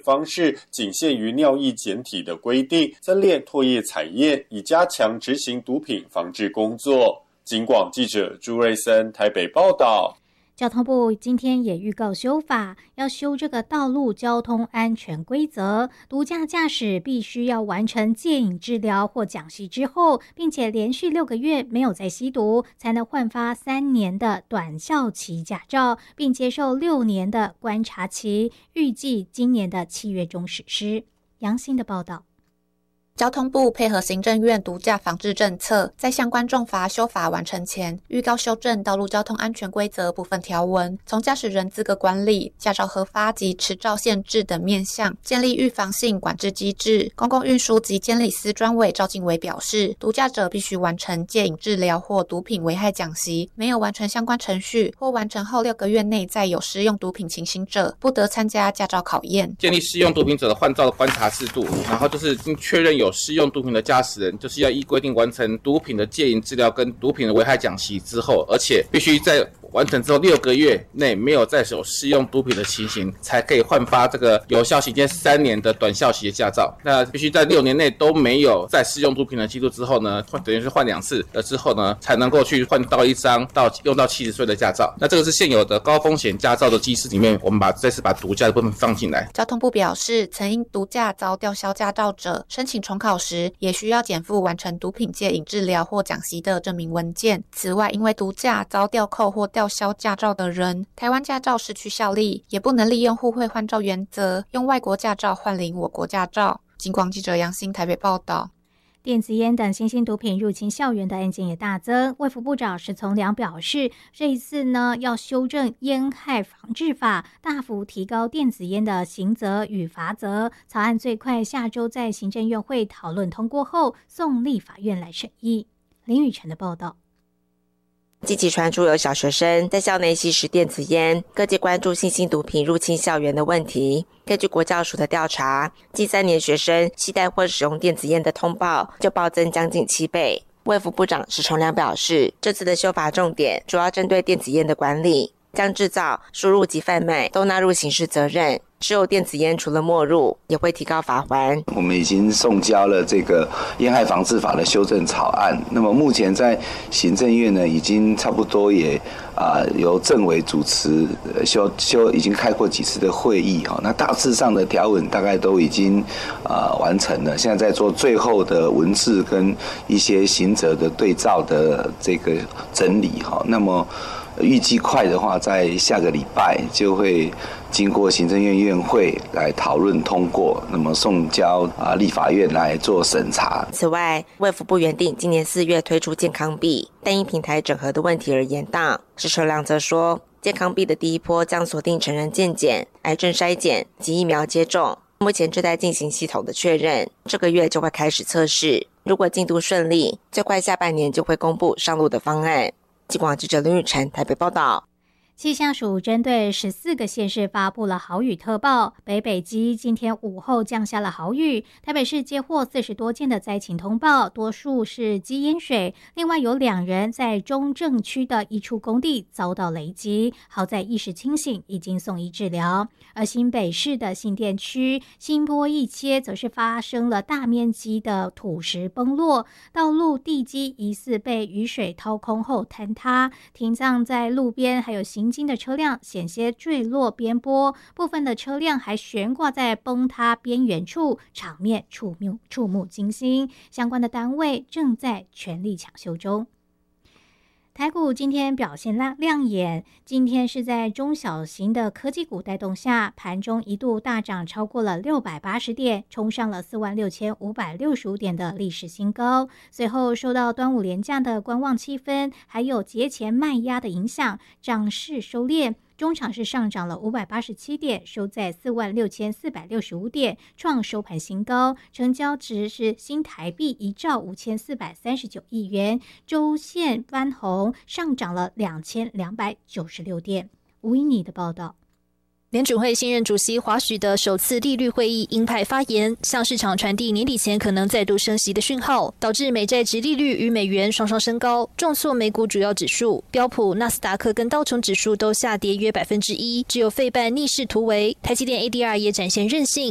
方式仅限于尿液检体的规定，增列唾液采验，以加强执行毒品防治工作。警广记者朱瑞森台北报道。 交通部今天也预告修法，要修这个道路交通安全规则，毒驾驾驶必须要完成戒瘾治疗或讲习之后，并且连续6个月没有再吸毒，才能换发3年的短效期驾照，并接受6年的观察期，预计今年的7月中实施。杨欣的报道。 交通部配合行政院毒驾防治政策，在相关重罚修法完成前，预告修正道路交通安全规则部分条文，从驾驶人资格管理、驾照核发及持照限制等面向，建立预防性管制机制。公共运输及监理司专委赵敬伟表示，毒驾者必须完成戒瘾治疗或毒品危害讲习，没有完成相关程序或完成后6个月内再有施用毒品情形者，不得参加驾照考验。 建立施用毒品者的换照的观察制度，然后就是确认有施用毒品的驾驶人，就是要依规定完成毒品的戒瘾治疗跟毒品的危害讲习之后，而且必须在完成之后6个月内没有再有施用毒品的情形，才可以换发这个有效期间3年的短效期的驾照。那必须在6年内都没有再施用毒品的记录之后呢，等于是换2次了之后呢，才能够去换到一张用到70岁的驾照。那这个是现有的高风险驾照的机制里面，我们这次把毒驾的部分放进来。 交通部表示，曾因毒驾遭吊销驾照者，申请重考时也需要减负完成毒品戒瘾治疗或讲习的证明文件。此外，因为毒驾遭吊扣或吊销驾照的人，台湾驾照失去效力，也不能利用互惠换照原则，用外国驾照换领我国驾照。警广记者杨欣台北报道。 电子烟等新兴毒品入侵校园的案件也大增。卫福部长石从良表示，这一次呢要修正烟害防治法，大幅提高电子烟的刑责与罚则。草案最快下周在行政院会讨论通过后，送立法院来审议。林宇晨的报道。 近期传出有小学生在校内吸食电子烟，各界关注新兴毒品入侵校园的问题。根据国教署的调查，近3年学生携带或使用电子烟的通报就暴增将近7倍。卫福部长石崇良表示，这次的修法重点主要针对电子烟的管理，将制造、输入及贩卖都纳入刑事责任。持有电子烟除了没入，也会提高罚锾。 我们已经送交了这个烟害防治法的修正草案，那么目前在行政院呢，已经差不多也由政委主持已经开过几次的会议哈，那大致上的条文大概都已经完成了，现在在做最后的文字跟一些刑责的对照的这个整理哈，那么预计快的话，在下个礼拜就会经过行政院院会来讨论通过，那么送交立法院来做审查。 此外，卫福部原定今年4月推出健康币，但因平台整合的问题而延宕。石崇良则说，健康币的第一波将锁定成人健检、癌症筛检及疫苗接种，目前正在进行系统的确认，这个月就会开始测试。如果进度顺利，最快下半年就会公布上路的方案。警广记者林宇晨台北报道。 气象署针对14个县市发布了豪雨特报，北基今天午后降下了豪雨，台北市接获40多件的灾情通报，多数是积淹水，另外有2人在中正区的一处工地遭到雷击，好在意识清醒，已经送医治疗。而新北市的新店区新坡一街则是发生了大面积的土石崩落，道路地基疑似被雨水掏空后坍塌，停葬在路边还有行经的车辆险些坠落边坡，部分的车辆还悬挂在崩塌边缘处，场面触目惊心。相关的单位正在全力抢修中。台股今天表现亮眼，今天是在中小型的科技股带动下，盘中一度大涨超过了680点，冲上了46565点的历史新高。随后受到端午连假的观望气氛，还有节前卖压的影响，涨势收敛。中场是上涨了587点，收在46465点，创收盘新高，成交值是新台币1兆5439亿元，周线翻红，上涨了2296点。吴依妮的报道。 联准会新任主席华许的首次利率会议鹰派发言，向市场传递年底前可能再度升息的讯号，导致美债殖利率与美元双双升高，重挫美股主要指数，标普、纳斯达克跟道琼指数都下跌约1%，只有费半逆势突围，台积电 ADR 也展现韧性。